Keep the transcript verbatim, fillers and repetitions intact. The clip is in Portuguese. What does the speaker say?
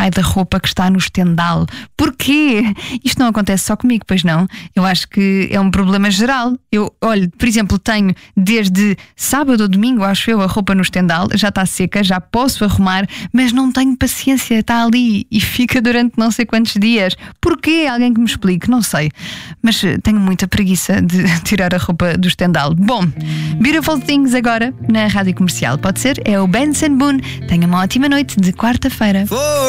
sai da roupa que está no estendal. Porquê? Isto não acontece só comigo, pois não? Eu acho que é um problema geral. Eu, olho, por exemplo, tenho desde sábado ou domingo, acho eu, a roupa no estendal, já está seca, já posso arrumar, mas não tenho paciência, está ali e fica durante não sei quantos dias. Porquê? Alguém que me explique, não sei. Mas tenho muita preguiça de tirar a roupa do estendal. Bom, Beautiful Things agora na Rádio Comercial. Pode ser? É o Benson Boone. Tenha uma ótima noite de quarta-feira.